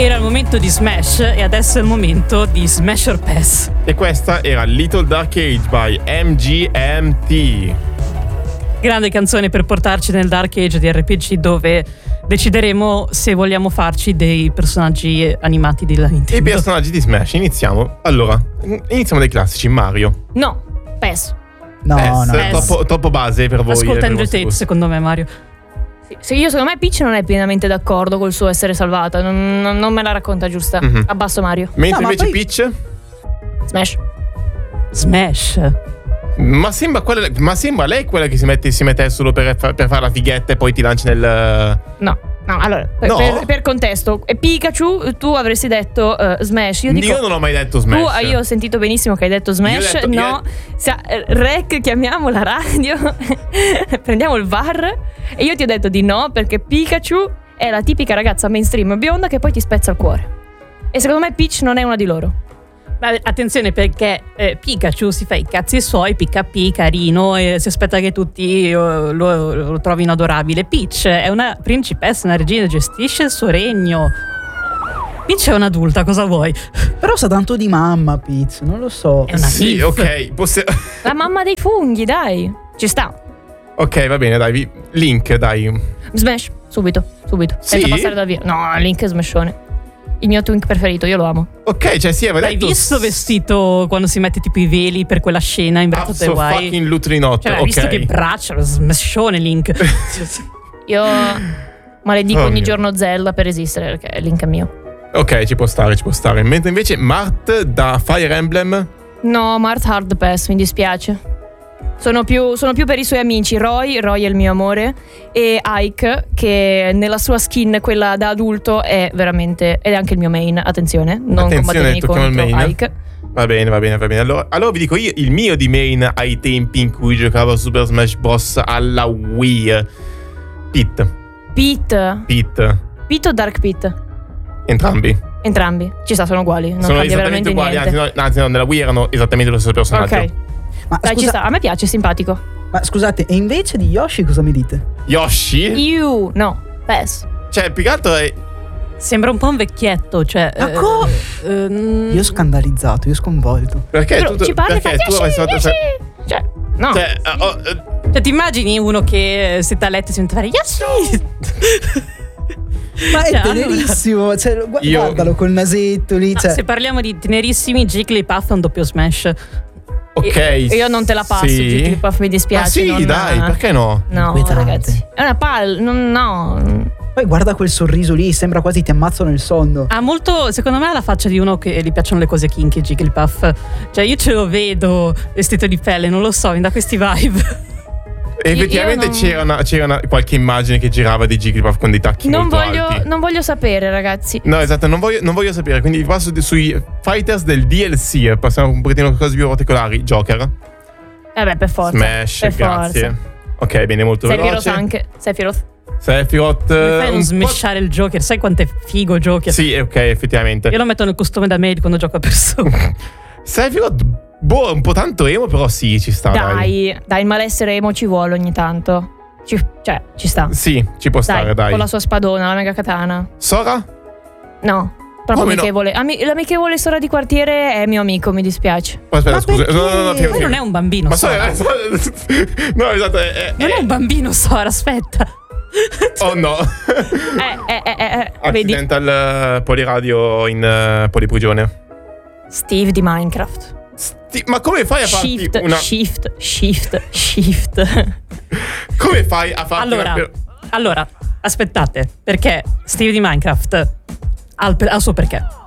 Era il momento di Smash e adesso è il momento di Smash or Pass. E questa era Little Dark Age by MGMT. Grande canzone per portarci nel Dark Age di RPG, dove decideremo se vogliamo farci dei personaggi animati della Nintendo. I personaggi di Smash, iniziamo. Allora, iniziamo dai classici. Mario. No, PES. No, no. Troppo base per voi. Ascolta per Andrew i vostri Tate, gusti. secondo me, Mario. Secondo me Peach non è pienamente d'accordo col suo essere salvata. Non me la racconta giusta. Mhm. Abbasso Mario. Mentre No, ma invece poi- Peach. Smash. Smash. Ma sembra lei quella che si mette solo per fare la fighetta e poi ti lanci nel. No, allora, No? per contesto, Pikachu, tu avresti detto Smash. Io dico, Io non ho mai detto Smash. io ho sentito benissimo che hai detto Smash. Io ho detto- Rec, chiamiamo la radio, prendiamo il VAR. E io ti ho detto di no, perché Pikachu è la tipica ragazza mainstream bionda che poi ti spezza il cuore. E secondo me Peach non è una di loro. Ma attenzione, perché Pikachu si fa i cazzi suoi, picca carino, e si aspetta che tutti lo trovino adorabile. Peach è una principessa, una regina, gestisce il suo regno. Peach è un'adulta, cosa vuoi? Però sa tanto di mamma, Peach, non lo so. È una Sì, milf. ok. La mamma dei funghi, dai. Ci sta. Ok, va bene, dai. Link, dai. Smash, subito. Senza Sì? passare da via. No, Link è smashone. Il mio twink preferito, io lo amo. Ok, cioè sì, aveva L'hai detto. visto vestito quando si mette tipo i veli per quella scena in Breath of the Wild? fucking Lutrinotto. Cioè, hai ok. visto che braccia, lo smashone Link. Io maledico Oh ogni mio. giorno Zelda per esistere, perché Link è mio. Ok, ci può stare. Mentre invece Mart da Fire Emblem. No, Mart Hard Pass, mi dispiace. Sono più per i suoi amici. Roy è il mio amore. E Ike, che nella sua skin, quella da adulto, è veramente. Ed è anche il mio main. Attenzione, non combattetemi tocchiamo il contro main. Ike. Va bene. Allora vi dico io il mio di main ai tempi in cui giocavo a Super Smash Bros. Alla Wii. Pete o Dark Pete? Entrambi. Entrambi. Ci sta, sono uguali. Non Sono cambia esattamente veramente uguali. niente. Anzi, no, nella Wii erano esattamente lo stesso personaggio. Ok. Ma, Dai, ci sta. A me piace, è simpatico. ma scusate, e invece di Yoshi cosa mi dite? Yoshi? No, PES. Cioè, più che altro è. Sembra un po' un vecchietto, cioè. Ma Io scandalizzato, io sconvolto. Perché Però tu. ci parla Perché tu Yoshi, avresti fatto. Yoshi. Cioè, no. Cioè, ti immagini uno che si sta a letto e si mette a fare Yoshi? Ma è Cioè, tenerissimo, cioè, Io- guardalo col nasetto lì. No, Cioè. se parliamo di tenerissimi, Jigglypuff è un doppio Smash. Ok. Io non te la passo, sì. Jigglypuff, mi dispiace. Ma sì, non- dai, perché no? No, Inquietante. ragazzi. È una palla. No. Poi guarda quel sorriso lì, sembra quasi ti ammazzo nel sonno. Ha molto, secondo me, ha la faccia di uno che gli piacciono le cose kinky, Jigglypuff. Cioè, io ce lo vedo vestito di pelle, non lo so, mi dà questi vibe. Effettivamente io non- c'era qualche immagine che girava di Jigglypuff con dei tacchi molto alti. Non voglio sapere, ragazzi. No, esatto, non voglio sapere. Quindi passo sui fighters del DLC. Passiamo un pochettino a cose più particolari. Joker, Vabbè, per forza. Smash, per grazie. forza. Ok, bene, molto Sephiroth veloce. anche. Sephiroth. Sephiroth. Come fai a non un po'- smashare il Joker? Sai quanto è figo Joker? Sì, ok, effettivamente. Io lo metto nel costume da maid quando gioco a persona. Sephiroth, un po' tanto emo, però sì, ci sta. Dai. Dai, il malessere emo ci vuole ogni tanto. Ci sta. Sì, ci può stare, dai. Con la sua spadona, la mega katana. Sora? No, proprio Come no? amichevole. L'amichevole Sora di quartiere è mio amico, mi dispiace. Oh, aspetta, Ma scusa. perché? No, Ma non è un bambino, Ma Sora. no, esatto. Non è un bambino, Sora, aspetta. Oh no. Vedi? Accidental poliradio in poliprigione. Steve di Minecraft. Ma come fai a farti Shift. Come fai a farti Allora, aspettate, perché Steve di Minecraft ha il suo perché.